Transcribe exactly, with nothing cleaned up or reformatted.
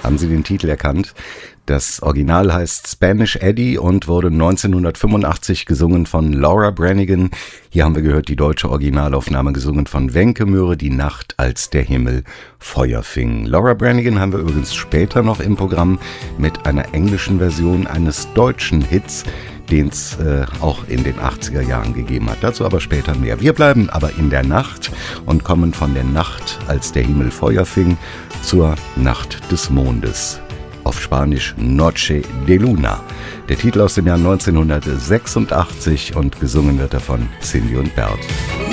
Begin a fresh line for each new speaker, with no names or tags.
Haben Sie den Titel erkannt? Das Original heißt Spanish Eddie und wurde neunzehnhundertfünfundachtzig gesungen von Laura Branigan. Hier haben wir gehört die deutsche Originalaufnahme gesungen von Wenke Möhre, Die Nacht, als der Himmel Feuer fing. Laura Branigan haben wir übrigens später noch im Programm mit einer englischen Version eines deutschen Hits, den es äh, auch in den achtziger Jahren gegeben hat. Dazu aber später mehr. Wir bleiben aber in der Nacht und kommen von der Nacht, als der Himmel Feuer fing, zur Nacht des Mondes. Auf Spanisch Noche de Luna. Der Titel aus dem Jahr neunzehnhundertsechsundachtzig und gesungen wird er von Cindy und Bert.